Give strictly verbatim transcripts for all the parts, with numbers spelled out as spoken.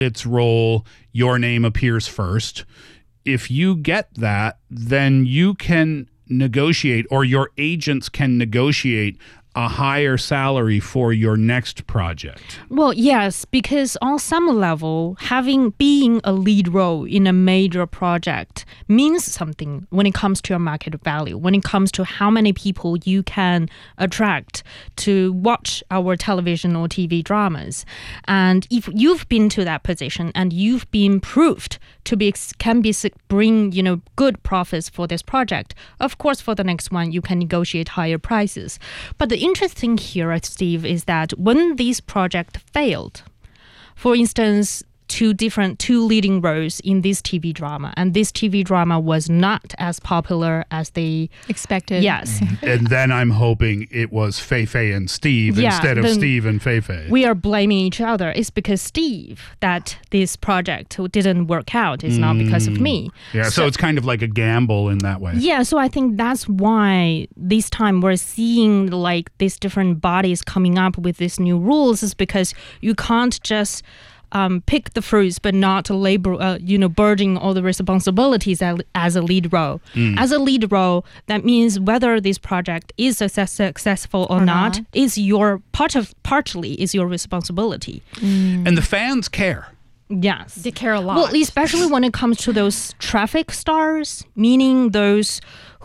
its role, your name appears first. If you get that, then you can negotiate, or your agents can negotiate a higher salary for your next project. Well, yes, because on some level, having being a lead role in a major project means something when it comes to your market value, when it comes to how many people you can attract to watch our television or T V dramas. And if you've been to that position and you've been proved to be can be bring, you know, good profits for this project, of course, for the next one, you can negotiate higher prices. But the interesting here, Steve, is that when this project failed, for instance, two different, two leading roles in this T V drama, and this T V drama was not as popular as they expected. Yes. And then I'm hoping it was Fei Fei and Steve yeah, instead of Steve and Fei Fei. We are blaming each other. It's because Steve that this project didn't work out. It's mm. not because of me. Yeah, so, so it's kind of like a gamble in that way. Yeah, so I think that's why this time we're seeing like these different bodies coming up with these new rules, is because you can't just Um, pick the fruits, but not labor, uh, you know, burden all the responsibilities as, as a lead role. Mm. As a lead role, that means whether this project is success, successful or, or not, not is your part of partly is your responsibility. Mm. And the fans care. Yes, they care a lot. Well, especially when it comes to those traffic stars, meaning those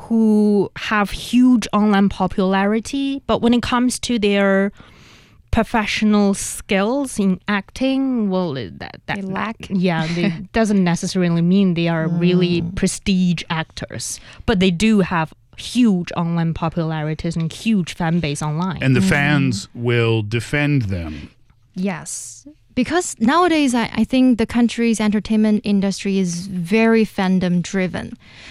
who have huge online popularity, but when it comes to their professional skills in acting, well, that, that they lack. Yeah, it doesn't necessarily mean they are mm. really prestige actors, but they do have huge online popularities and huge fan base online. And the mm. fans will defend them. Yes. Because nowadays, I, I think the country's entertainment industry is very fandom driven.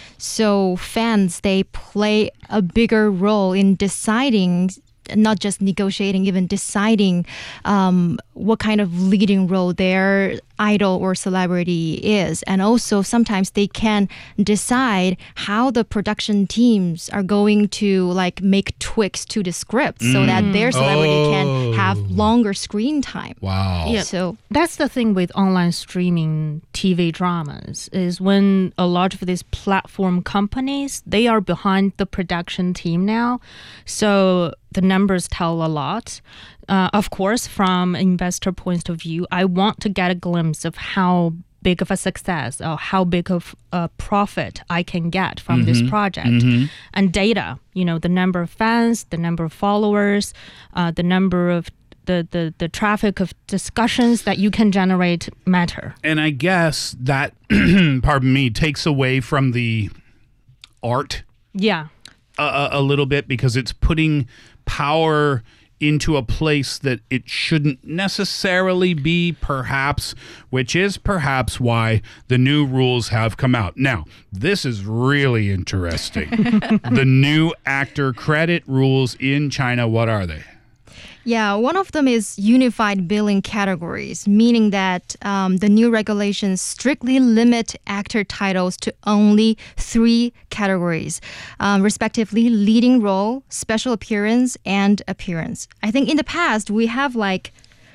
So fans, they play a bigger role in deciding, not just negotiating, even deciding um, what kind of leading role their idol or celebrity is. And also sometimes they can decide how the production teams are going to like make tweaks to the script mm. so that their celebrity oh. can have longer screen time. Wow. Yeah, so that's the thing with online streaming T V dramas, is when a lot of these platform companies, they are behind the production team now. So the numbers tell a lot. Uh, of course, from an investor point of view, I want to get a glimpse of how big of a success or how big of a profit I can get from mm-hmm. this project. Mm-hmm. And data, you know, the number of fans, the number of followers, uh, the number of the, the, the traffic of discussions that you can generate matter. And I guess that, pardon me, takes away from the art. Yeah. A, a little bit, because it's putting power into a place that it shouldn't necessarily be, perhaps, which is perhaps why the new rules have come out. Now, this is really interesting. The new actor credit rules in China, what are they? Yeah, one of them is unified billing categories, meaning that um, the new regulations strictly limit actor titles to only three categories, um, respectively leading role, special appearance, and appearance. I think in the past, we have like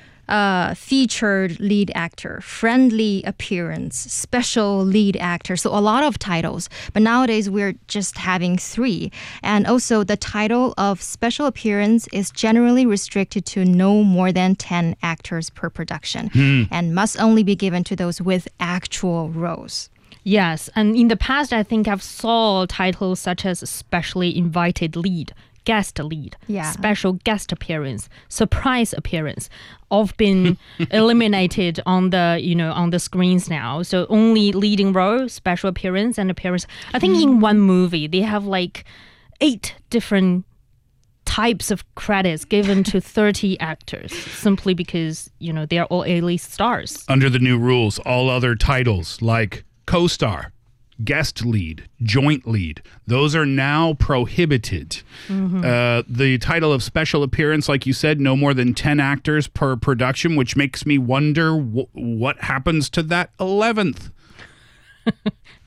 Uh, featured lead actor, friendly appearance, special lead actor. So a lot of titles. But nowadays we're just having three. And also the title of special appearance is generally restricted to no more than ten actors per production hmm. and must only be given to those with actual roles. Yes. And in the past, I think I've saw titles such as specially invited lead, guest lead, yeah. special guest appearance, surprise appearance, all been eliminated on the, you know, on the screens now. So only leading role, special appearance, and appearance. I think mm. in one movie, they have like eight different types of credits given to thirty actors, simply because, you know, they are all A-list stars. Under the new rules, all other titles like co-star, guest lead, joint lead, those are now prohibited. Mm-hmm. Uh, the title of special appearance, like you said, no more than ten actors per production, which makes me wonder w- what happens to that eleventh.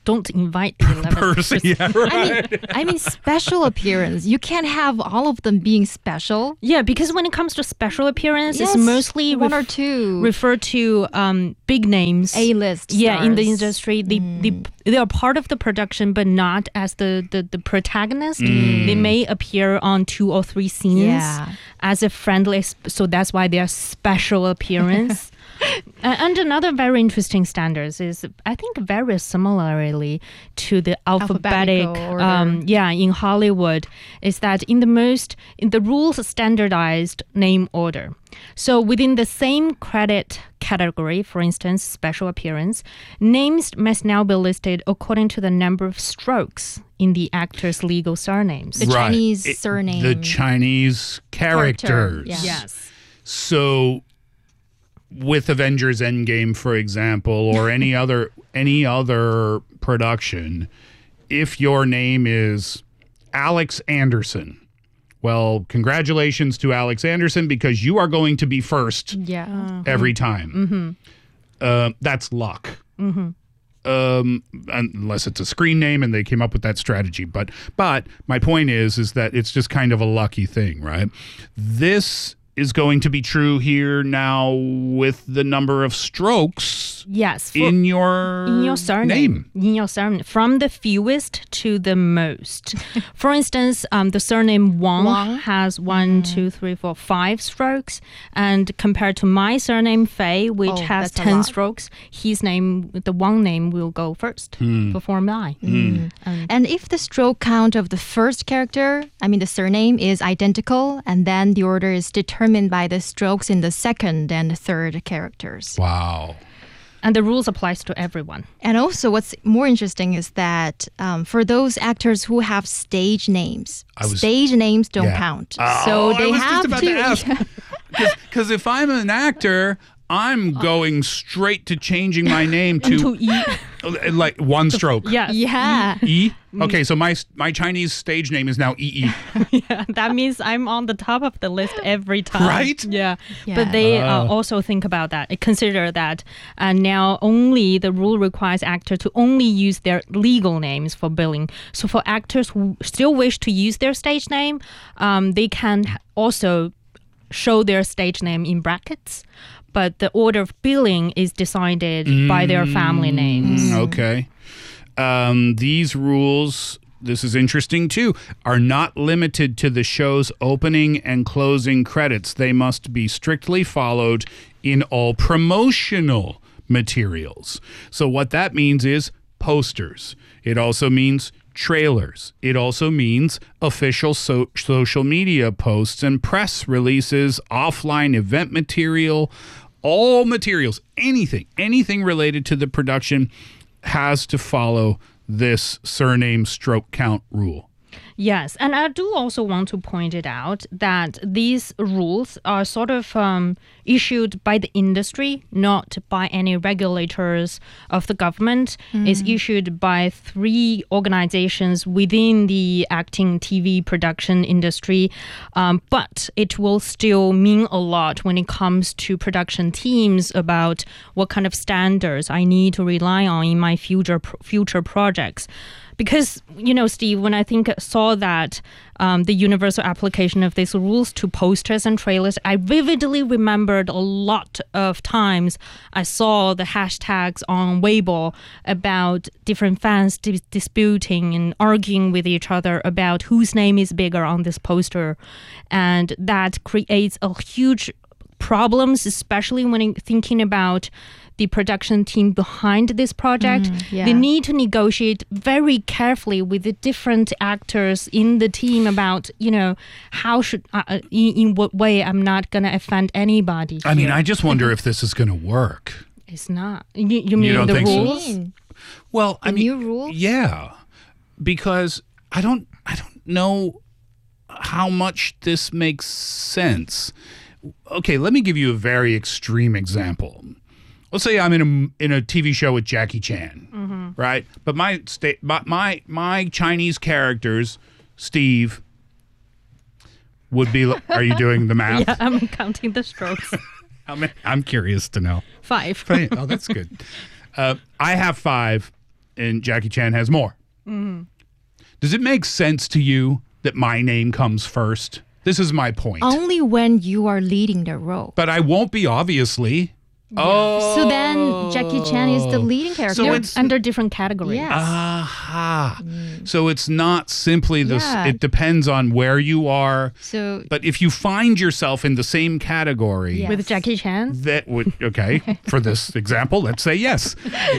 don't invite the eleventh person. Yeah, right. I mean, I mean, special appearance. You can't have all of them being special. Yeah, because when it comes to special appearance, Yes, it's mostly one ref- or two. refer to um, big names. A-list Yeah, in the stars. industry, they, they they are part of the production, but not as the the, the protagonist. They may appear on two or three scenes Yeah. as a friendly, so that's why they are special appearance. Uh, and another very interesting standards is, I think, very similarly to the alphabetic, Alphabetical order. um, yeah, in Hollywood, is that in the most in the rules standardized name order. So within the same credit category, for instance, special appearance, names must now be listed according to the number of strokes in the actor's legal surnames. The Right. Chinese It- surname. The Chinese Character, characters. yeah. Yes. So with Avengers Endgame, for example, or any other any other production, if your name is Alex Anderson, well, congratulations to Alex Anderson because you are going to be first Yeah. every time. Mm-hmm. Uh, that's luck. Um, unless it's a screen name and they came up with that strategy. But but my point is is that it's just kind of a lucky thing, right? This is going to be true here now with the number of strokes Yes. for- in your in your surname, name. in your surname, from the fewest to the most. For instance, um, the surname Wang, Wang? has one, two, three, four, five strokes, and compared to my surname Fei, which Oh, has that's a ten lot. strokes, his name, the Wang name, will go first Hmm. before mine. And if the stroke count of the first character, I mean the surname, is identical, and then the order is determined by the strokes in the second and third characters. Wow. And the rules applies to everyone. And also, what's more interesting is that um, for those actors who have stage names, I was- stage names don't Yeah. count. Oh, so I they was have just about to ask. Because if I'm an actor, I'm going straight to changing my name to To E. like one stroke. Yes. Yeah. E. Okay, so my my Chinese stage name is now E E. That means I'm on the top of the list every time. Right? Yeah. Yeah. But they uh, Oh. also think about that. Consider that uh, now only the rule requires actors to only use their legal names for billing. So for actors who still wish to use their stage name, um, they can also show their stage name in brackets. But the order of billing is decided by their family names. Okay. Um, these rules, this is interesting too, are not limited to the show's opening and closing credits. They must be strictly followed in all promotional materials. So what that means is posters. It also means trailers. It also means official so- social media posts and press releases, offline event material, all materials, anything, anything related to the production has to follow this surname stroke count rule. Yes, and I do also want to point it out that these rules are sort of um, issued by the industry, not by any regulators of the government. It's issued by three organizations within the acting T V production industry, um, but it will still mean a lot when it comes to production teams about what kind of standards I need to rely on in my future future projects. Because, you know, Steve, when I think saw that um, the universal application of these rules to posters and trailers, I vividly remembered a lot of times I saw the hashtags on Weibo about different fans dis- disputing and arguing with each other about whose name is bigger on this poster. And that creates a huge problems, especially when thinking about the production team behind this project. yeah. They need to negotiate very carefully with the different actors in the team about, you know, how should, uh, uh, in, in what way I'm not going to offend anybody. I mean, here. I just wonder if this is going to work. It's not. You, you mean don't the think so? rules? Mean. Well, I The mean, new rules? yeah, because I don't, I don't know how much this makes sense. Okay, let me give you a very extreme example. Let's say I'm in a in a T V show with Jackie Chan, right? But my sta- my, my my Chinese characters, Steve, would be. Are you doing the math? Yeah, I'm counting the strokes. How many? I'm curious to know. Five. Right. Oh, that's good. Uh, I have five. and Jackie Chan has more. Mm-hmm. Does it make sense to you that my name comes first? This is my point. Only when you are leading the role. But I won't be, obviously. Yeah. Oh. So then Jackie Chan is the leading character. So it's under different categories. Yes. Aha. Mm. So it's not simply this, yeah. it depends on where you are. So, but if you find yourself in the same category. Yes. With Jackie Chan? That would, okay, for this example, let's say yes.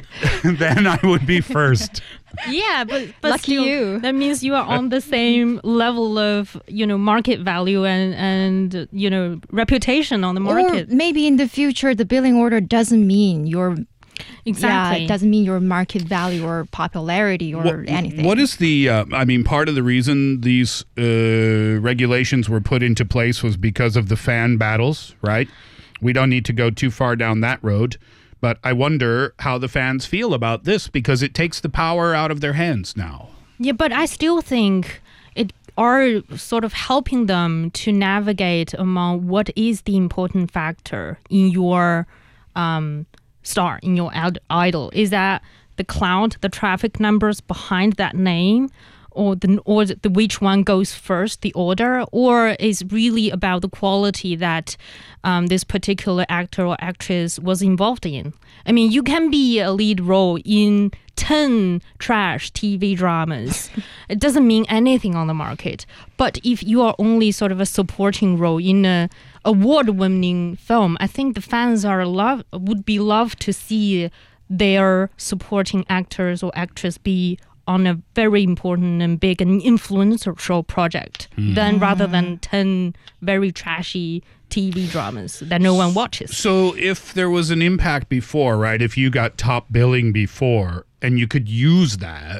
Then I would be first. Yeah, but, but Lucky still, you. that means you are on the same level of, you know, market value and, and you know, reputation on the market. Or maybe in the future, the billing order doesn't mean your Exactly. Yeah, it doesn't mean your market value or popularity or what, anything. What is the, uh, I mean, part of the reason these uh, regulations were put into place was because of the fan battles, right? We don't need to go too far down that road. But I wonder how the fans feel about this because it takes the power out of their hands now. Yeah, but I still think it are sort of helping them to navigate among what is the important factor in your um, star, in your ad- idol. Is that the cloud, the traffic numbers behind that name? Or the or the which one goes first, the order, or is really about the quality that um, this particular actor or actress was involved in? I mean, you can be a lead role in ten trash T V dramas. It doesn't mean anything on the market. But if you are only sort of a supporting role in a award-winning film, I think the fans are love would be loved to see their supporting actors or actress be on a very important and big and influential project mm. than rather than ten very trashy T V dramas that no one watches. So if there was an impact before, right, if you got top billing before and you could use that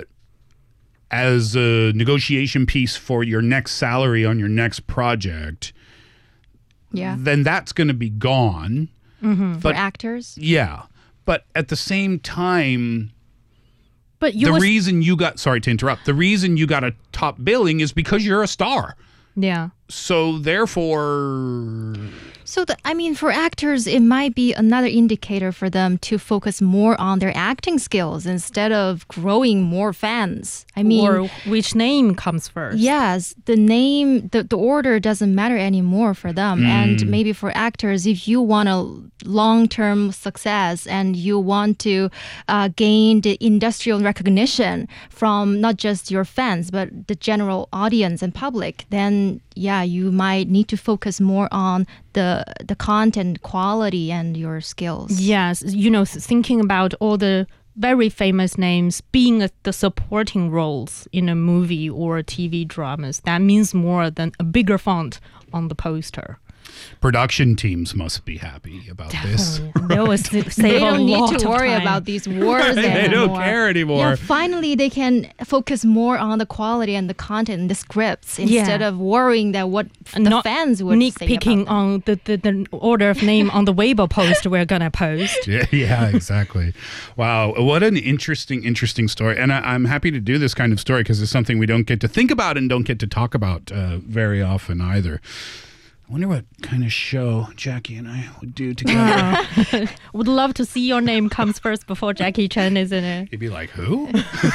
as a negotiation piece for your next salary on your next project, yeah. then that's going to be gone. Mm-hmm. But, for actors? Yeah. But at the same time... But you the was, reason you got, sorry to interrupt, the reason you got a top billing is because you're a star. Yeah. So therefore... So, the, I mean, for actors, it might be another indicator for them to focus more on their acting skills instead of growing more fans. I mean, or which name comes first. Yes, the name, the, the order doesn't matter anymore for them. Mm. And maybe for actors, if you want a long-term success and you want to uh, gain the industrial recognition from not just your fans, but the general audience and public, then yeah, you might need to focus more on the the content quality and your skills. Yes, you know, thinking about all the very famous names being a, the supporting roles in a movie or T V dramas, that means more than a bigger font on the poster. Production teams must be happy about this. They will save They a don't lot need to of worry time. about these wars They anymore. don't care anymore. Yeah, finally they can focus more on the quality and the content and the scripts instead Yeah. of worrying that what the Not fans would say nitpicking about them. on the, the, the order of name on the Weibo post we're going to post. Yeah, yeah, exactly. Wow, what an interesting, interesting story. And I, I'm happy to do this kind of story because it's something we don't get to think about and don't get to talk about uh, very often either. I wonder what kind of show Jackie and I would do together. Uh, would love to see your name comes first before Jackie Chan is in it. You'd be like, who?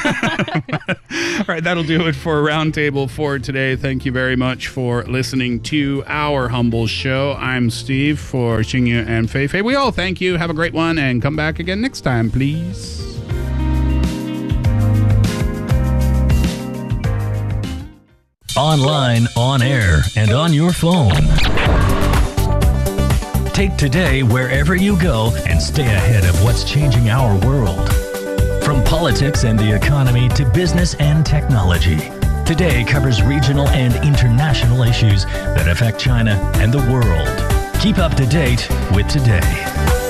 All right, that'll do it for Roundtable for today. Thank you very much for listening to our humble show. I'm Steve for Xingyu and Fei Fei. We all thank you. Have a great one and come back again next time, please. Online, on air, and on your phone. Take today wherever you go and stay ahead of what's changing our world. From politics and the economy to business and technology, Today covers regional and international issues that affect China and the world. Keep up to date with Today.